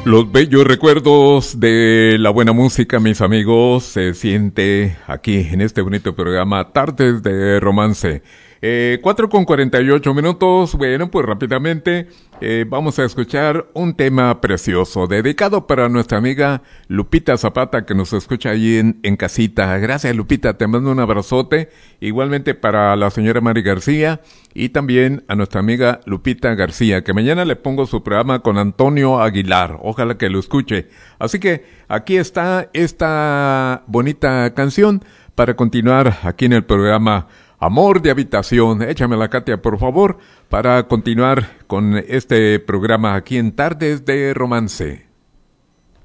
Los bellos recuerdos de la buena música, mis amigos, se siente aquí en este bonito programa Tardes de Romance. 4:48. Bueno, pues rápidamente vamos a escuchar un tema precioso dedicado para nuestra amiga Lupita Zapata, que nos escucha allí en casita. Gracias, Lupita, te mando un abrazote. Igualmente para la señora Mari García y también a nuestra amiga Lupita García, que mañana le pongo su programa con Antonio Aguilar. Ojalá que lo escuche. Así que aquí está esta bonita canción para continuar aquí en el programa Amor de Habitación. Échamela, Katia, por favor, para continuar con este programa aquí en Tardes de Romance.